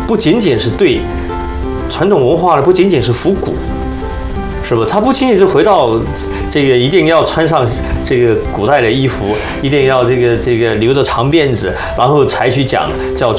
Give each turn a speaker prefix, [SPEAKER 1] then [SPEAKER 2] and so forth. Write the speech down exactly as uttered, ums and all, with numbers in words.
[SPEAKER 1] 不仅仅是对传统文化的，不仅仅是复古。是不？他不仅仅是回到这个一定要穿上这个古代的衣服，一定要这个这个留着长辫子，然后才去讲叫